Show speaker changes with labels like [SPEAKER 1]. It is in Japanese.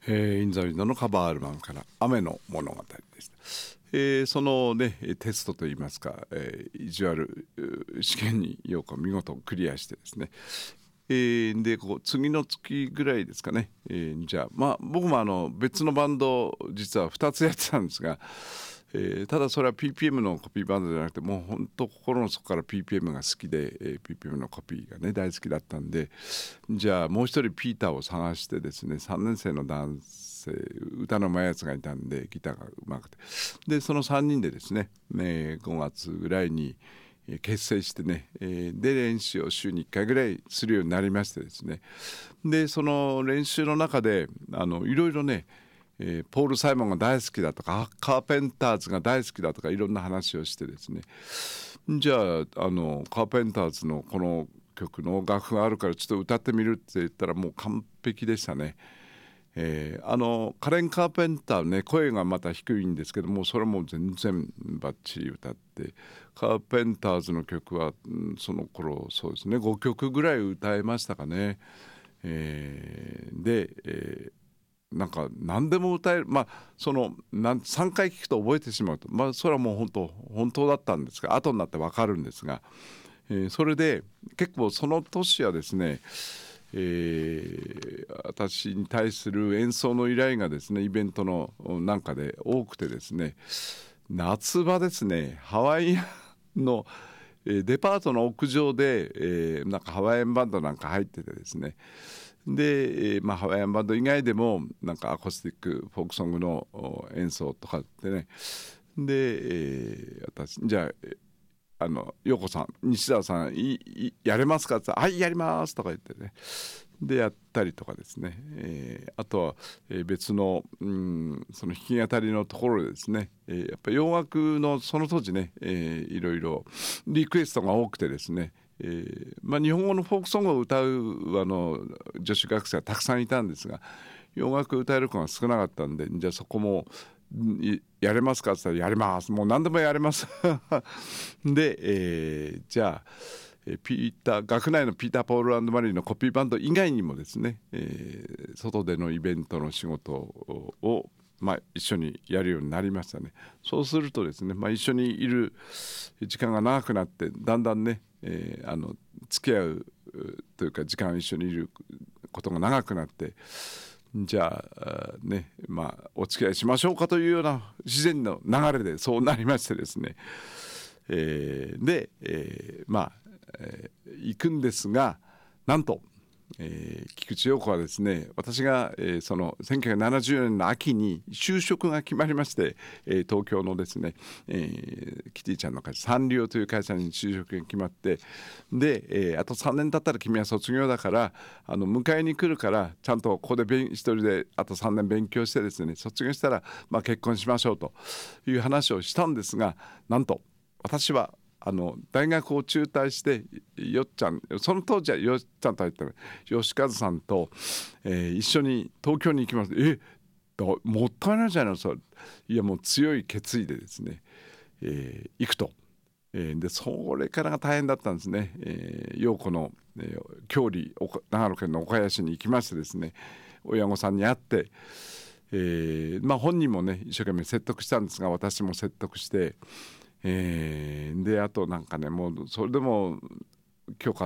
[SPEAKER 1] インザウィンドのカバーアルバムから雨の物語でした。そのねテストといいますか、意地悪試験によく見事クリアしてですね、で次の月ぐらいですかね、じゃあ僕も別のバンド実は2つやってたんですが、ただそれは PPM のコピーバンドじゃなくて、もう本当心の底から PPM が好きで、PPM のコピーがね大好きだったんで、じゃあもう一人ピーターを探してですね、3年生の男性歌のうまいやつがいたんで、ギターがうまくて、でその3人でですね、5月ぐらいに結成してね、で練習を週に1回ぐらいするようになりましてですね、でその練習の中でいろいろね、ポール・サイモンが大好きだとかカーペンターズが大好きだとかいろんな話をしてですね、じゃあカーペンターズのこの曲の楽譜があるからちょっと歌ってみるって言ったらもう完璧でしたね。カレン・カーペンターね、声がまた低いんですけども、それも全然バッチリ歌って、カーペンターズの曲は、その頃そうですね5曲ぐらい歌えましたかね。なんか何でも歌える、3回聞くと覚えてしまうと、それはもう本当だったんですが、後になって分かるんですが、それで結構その年はですね、私に対する演奏の依頼がですね、イベントのなんかで多くてですね、夏場ですね、ハワイアンのデパートの屋上で、なんかハワイアンバンドなんか入っててですね、で、ハワイアンバンド以外でもなんかアコースティックフォークソングの演奏とかってね、で、私じゃあ陽子さん西田さんやれますかって言ったら、はいやりますとか言ってね、でやったりとかですね、あとは、別の、その弾き語りのところでですね、やっぱり洋楽のその当時ね、いろいろリクエストが多くてですね、日本語のフォークソングを歌う女子学生がたくさんいたんですが、洋楽歌える子が少なかったんで、じゃあそこもやれますかって言ったら、やります、もう何でもやれますで、じゃあ学内のピーター・ポール&マリーのコピーバンド以外にもですね、外でのイベントの仕事を、一緒にやるようになりましたね。そうするとですね、一緒にいる時間が長くなって、だんだんね、付き合うというか時間一緒にいることが長くなって、じゃあね、お付き合いしましょうかというような自然の流れでそうなりましてですね、行くんですが、なんと、菊池陽子はですね、私が、その1970年の秋に就職が決まりまして、東京のですね、キティちゃんの会社サンリオという会社に就職が決まって、で、あと3年経ったら君は卒業だから迎えに来るから、ちゃんとここで一人であと3年勉強してですね、卒業したら、結婚しましょうという話をしたんですが、なんと私は大学を中退してよっちゃん、その当時はよっちゃんと入った吉和さんと、一緒に東京に行きます。もったいないじゃないですか。いやもう強い決意でですね、行くと、でそれからが大変だったんですね。陽子の、郷里長野県の岡谷市に行きましてですね、親御さんに会って、本人もね一生懸命説得したんですが、私も説得して、であとなんかね、もうそれでも許可